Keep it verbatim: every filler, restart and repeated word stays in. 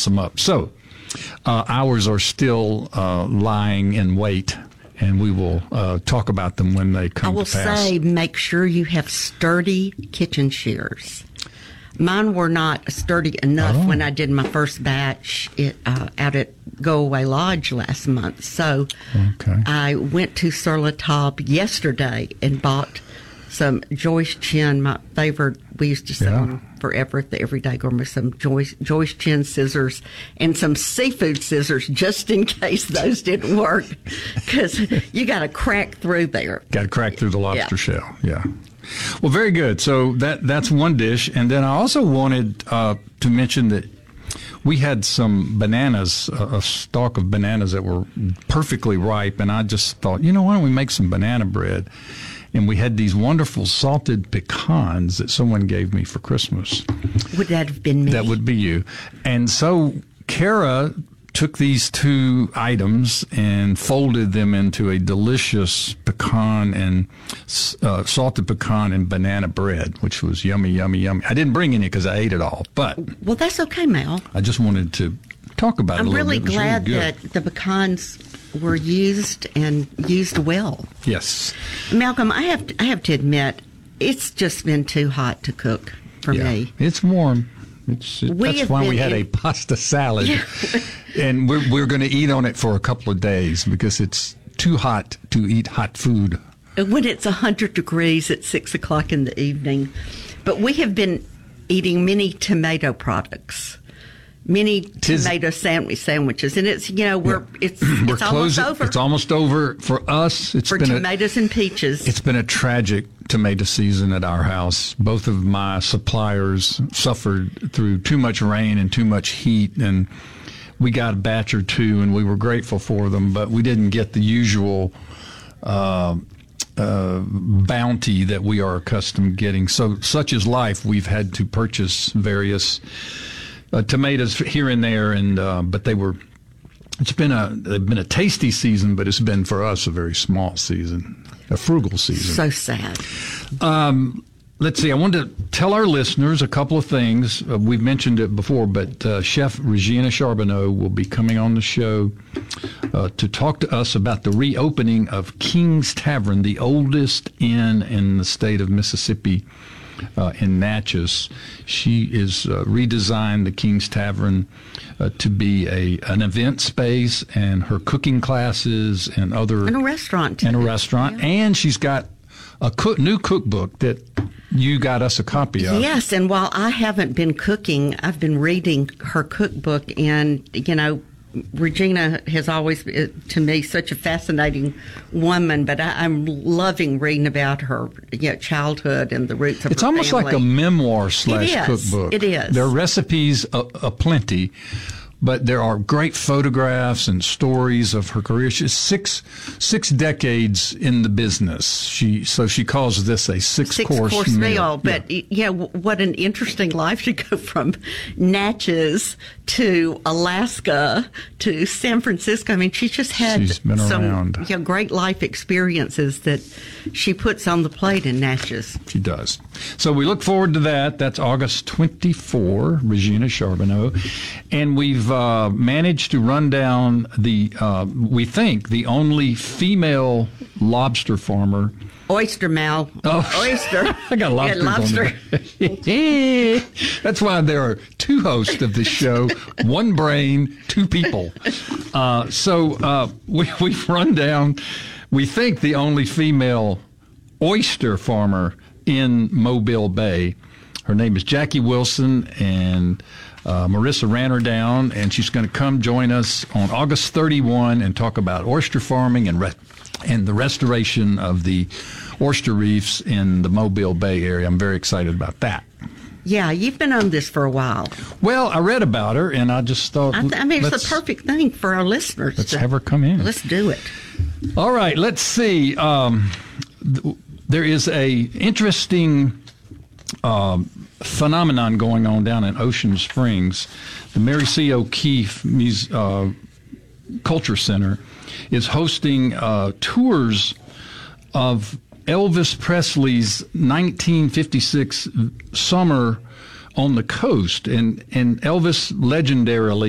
pass them up. So uh, ours are still uh, lying in wait, and we will uh, talk about them when they come I will to pass. say, make sure you have sturdy kitchen shears. Mine were not sturdy enough Oh. when I did my first batch it, uh, out at Go Away Lodge last month. So Okay. I went to Sur La Table yesterday and bought some Joyce Chin, my favorite. We used to sell Yeah. them forever at the Everyday Gourmet. Some Joyce, Joyce Chin scissors and some seafood scissors just in case those didn't work, because you got to crack through there. Got to crack through the lobster Yeah. shell. Yeah. Well, very good. So that that's one dish. And then I also wanted uh, to mention that we had some bananas, a, a stalk of bananas that were perfectly ripe. And I just thought, you know, why don't we make some banana bread? And we had these wonderful salted pecans that someone gave me for Christmas. Would that have been me? That would be you. And so Kara took these two items and folded them into a delicious pecan and uh, salted pecan and banana bread, which was yummy, yummy, yummy. I didn't bring any because I ate it all, but Well, that's okay, Mel. I just wanted to talk about it I'm a little really bit. It was glad really that good. the pecans were used and used well. Yes. Malcolm, I have to, I have to admit, it's just been too hot to cook for Yeah. me. It's warm. It's, it, We that's have why we been had in- a pasta salad. Yeah. And we're, we're going to eat on it for a couple of days because it's too hot to eat hot food. When it's one hundred degrees at six o'clock in the evening. But we have been eating many tomato products. Many Tis- tomato sandwich sandwiches, and it's you know we're it's We're it's almost closing. over It's almost over for us. It's for been a, tomatoes and peaches. It's been a tragic tomato season at our house. Both of my suppliers suffered through too much rain and too much heat, and we got a batch or two, and we were grateful for them, but we didn't get the usual uh, uh, bounty that we are accustomed getting. So, such is life. We've had to purchase various uh, tomatoes here and there, and uh, but they were. It's been a they've been a tasty season, but it's been for us a very small season, a frugal season. So sad. Um, let's see. I wanted to tell our listeners a couple of things. Uh, we've mentioned it before, but uh, Chef Regina Charbonneau will be coming on the show uh, to talk to us about the reopening of King's Tavern, the oldest inn in the state of Mississippi. Uh, in Natchez. She is uh, redesigned the King's Tavern uh, to be a an event space, and her cooking classes and other And a restaurant, too. and a restaurant, Yeah. and she's got a cook, new cookbook that you got us a copy of. Yes, and while I haven't been cooking, I've been reading her cookbook, and you know, Regina has always been, to me, such a fascinating woman. But I, I'm loving reading about her, you know, childhood and the roots of It's her almost family. like a memoir slash It is. cookbook. It is. There are recipes a, a plenty, but there are great photographs and stories of her career. She's six six decades in the business. She so she calls this a six, Six course, course meal. meal, but Yeah. yeah, w- what an interesting life to go from Natchez to Alaska to San Francisco. I mean, she's just had She's been some around. you know, great life experiences that she puts on the plate in Natchez. She does. So we look forward to that. That's August twenty-fourth, Regina Charbonneau. And we've uh, managed to run down the, uh, we think, the only female lobster farmer. Oyster, Mal. Oh. Oyster. I got lobsters Yeah, lobster. on there. That's why there are two hosts of this show, one brain, two people. Uh, so uh, we, we've run down, we think, the only female oyster farmer in Mobile Bay. Her name is Jackie Wilson, and uh, Marissa ran her down, and she's going to come join us on August thirty-first and talk about oyster farming and re- and the restoration of the oyster reefs in the Mobile Bay area. I'm very excited about that. Yeah, you've been on this for a while. Well, I read about her, and I just thought, I, th- I mean, it's let's, the perfect thing for our listeners. let's to- have her come in. Let's do it. All right, let's see. Um, th- there is a interesting um, phenomenon going on down in Ocean Springs. The Mary C. O'Keefe Muse, uh, Culture Center is hosting uh, tours of Elvis Presley's nineteen fifty-six summer on the coast, and and Elvis legendarily